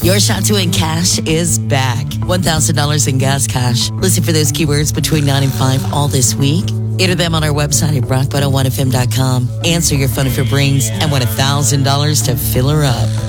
Your shot to win cash is back. $1,000 in gas cash. Listen for those keywords between 9 and 5 all this week. Enter them on our website at rock101fm.com. Answer your phone if it rings and win $1,000 to fill her up.